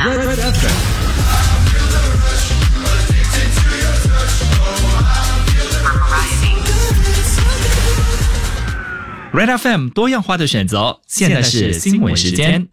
Red FM Red FM 多样化的选择，现在是新闻时间。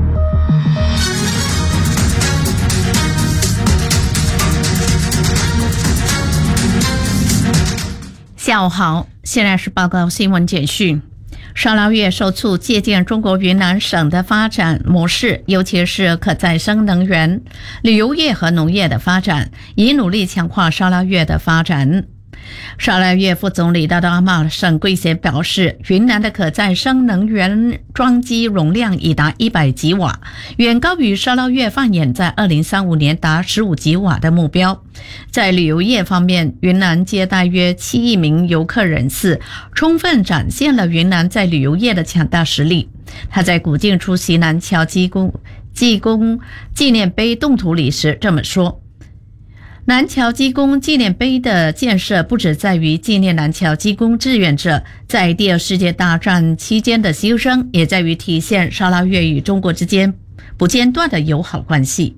下午好，现在是报告新闻简讯。沙捞越受促借鉴中国云南省的发展模式，尤其是可再生能源、旅游业和农业的发展，以努力强化沙捞越的发展。沙捞越副总理达达阿玛沈贵贤表示，云南的可再生能源装机容量已达100吉瓦，远高于沙捞越放眼在2035年达15吉瓦的目标。在旅游业方面，云南接待约7亿名游客人次，充分展现了云南在旅游业的强大实力。他在古晋出席南侨济公纪念碑动土礼时这么说，南侨济公纪念碑的建设不只在于纪念南侨济公志愿者在第二世界大战期间的牺牲，也在于体现沙捞越与中国之间不间断的友好关系。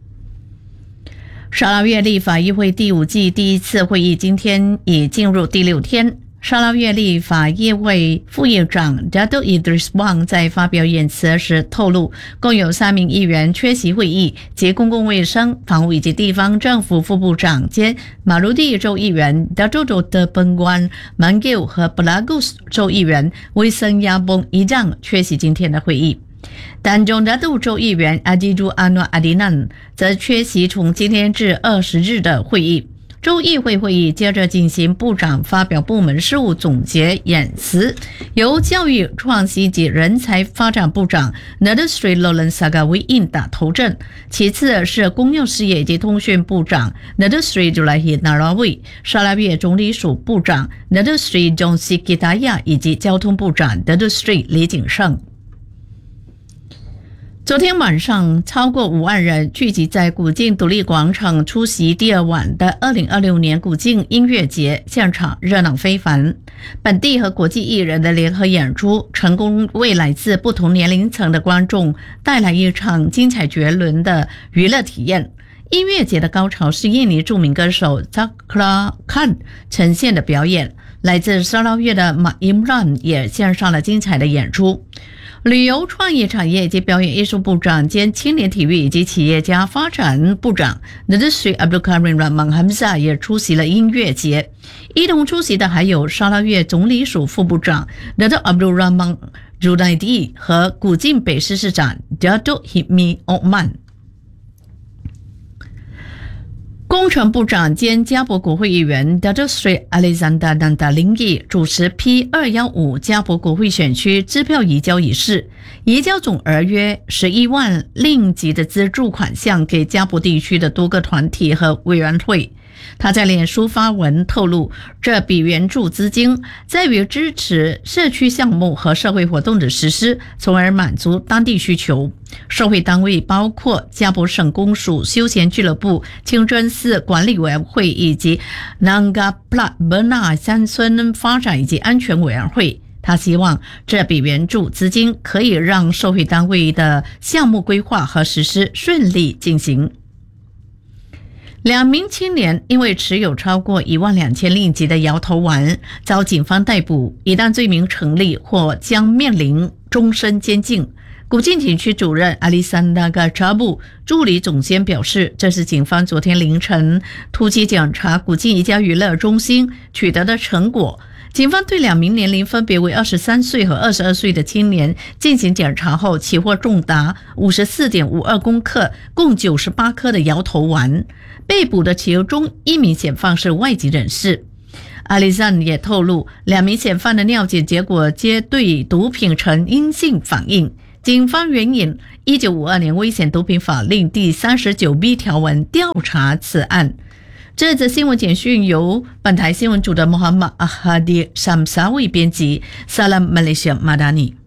沙捞越立法议会第5季第一次会议今天已进入第6天。沙捞越立法议会副议长 Dato Idris Wang 在发表演辞时透露，共有3名议员缺席会议，及公共卫生、房屋以及地方政府副部长兼马鲁地州议员 Dato Dr. Pengguan Manggil 和 Belagus 州议员威森亚崩一丈缺席今天的会议。丹中达杜州议员阿基朱阿诺阿迪南则缺席从今天至20日的会议。州议会会议接着进行部长发表部门事务总结演辞，由教育创新及人才发展部长 Nadasri Lolan Sagawiin 打头阵，其次是公用事业及通讯部长 Nadasri Julahi Narawi， 沙捞越总理署部长 Nadasri Jongsi Kitaya 以及交通部长 Nadasri 李景胜。昨天晚上，超过5万人聚集在古晋独立广场出席第2晚的2026年古晋音乐节，现场热闹非凡。本地和国际艺人的联合演出，成功为来自不同年龄层的观众带来一场精彩绝伦的娱乐体验。音乐节的高潮是印尼著名歌手 Zakra Khan 呈现的表演，来自沙捞越的马伊姆兰也献上了精彩的演出。旅游创意产业及表演艺术部长兼青年体育以及企业家发展部长 Nadasri Abdul Karim Rahman Hamzah 也出席了音乐节。一同出席的还有沙捞越总理署副部长 Dato Abdul Rahman Junaidi 和古晋北市市长 Dato Hipmi Oman。工程部长兼加博国会议员 Dato Sri Alexander Nandalingi 主持 P215 加博国会选区支票移交仪式，移交总额约11万令吉的资助款项给加博地区的多个团体和委员会。他在脸书发文透露，这笔援助资金在于支持社区项目和社会活动的实施，从而满足当地需求。社会单位包括加博省公署休闲俱乐部、清真寺管理委员会以及 Nanga Plat Bena 乡村发展以及安全委员会。他希望这笔援助资金可以让社会单位的项目规划和实施顺利进行。2名青年因为持有超过12000令吉的摇头丸遭警方逮捕，一旦罪名成立或将面临终身监禁。古晋警区主任阿里桑纳嘎查布助理总监表示，这是警方昨天凌晨突击检查古晋一家娱乐中心取得的成果。警方对2名年龄分别为23岁和22岁的青年进行检查后，起获重达 54.52 公克，共98颗的摇头丸。被捕的其中1名嫌犯是外籍人士。阿里赞也透露，2名嫌犯的尿检结果皆对毒品呈阴性反应。警方援引1952年危险毒品法令第 39B 条文调查此案。这则新闻简讯由本台新闻主的穆罕默阿哈迪·沙姆沙维编辑，萨拉马来西亚马达尼。